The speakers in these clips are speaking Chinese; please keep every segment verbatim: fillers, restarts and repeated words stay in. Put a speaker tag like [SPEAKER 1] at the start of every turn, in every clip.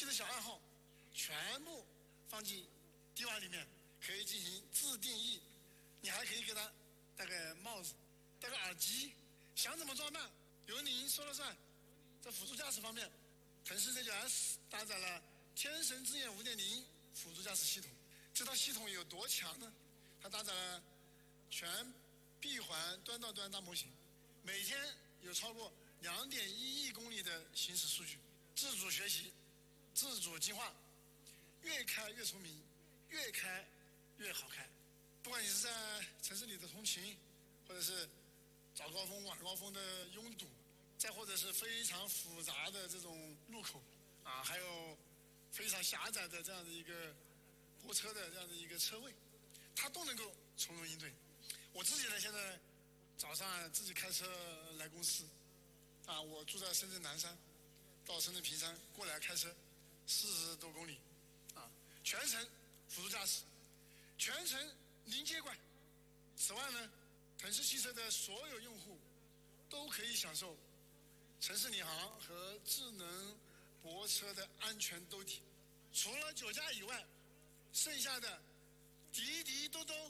[SPEAKER 1] 的小爱好全部放进低瓦里面，可以进行自定义。你还可以给它戴个帽子，戴个耳机，想怎么装扮由您说了算。在辅助驾驶方面，腾势 Z 九 S 搭载了天神之眼 五点零 辅助驾驶系统。这套系统有多强呢？它搭载了全闭环端到端大模型，每天有超过两点一亿公里的行驶数据，自主学习，自主进化，越开越聪明，越开越好开。不管你是在城市里的通勤，或者是早高峰、晚高峰的拥堵，再或者是非常复杂的这种路口啊，还有非常狭窄的这样的一个泊车的这样的一个车位，它都能够从容应对。我自己呢，现在早上自己开车来公司，啊，我住在深圳南山，到深圳坪山过来开车四十多公里，啊，全程辅助驾驶，全程零接管。此外呢，腾势汽车的所有用户都可以享受城市领航和智能泊车的安全兜底。除了酒驾以外，剩下的滴滴兜兜。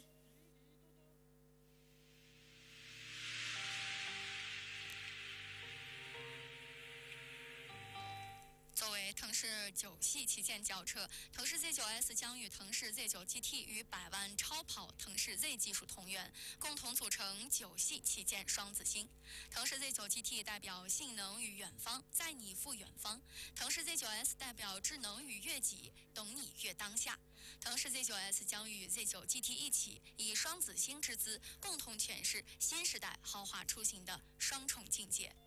[SPEAKER 2] 作为腾势九系旗舰轿车，腾势 Z 九 S 将与腾势 Z 九 G T 与百万超跑腾势 Z 技术同源，共同组成九系旗舰双子星。腾势 Z 九 G T 代表性能与远方，载你赴远方；腾势 Z 九 S 代表智能与悦己，懂你悦当下。腾势 Z 九 S 将与 Z 九 G T 一起，以双子星之姿，共同诠释新时代豪华出行的双重境界。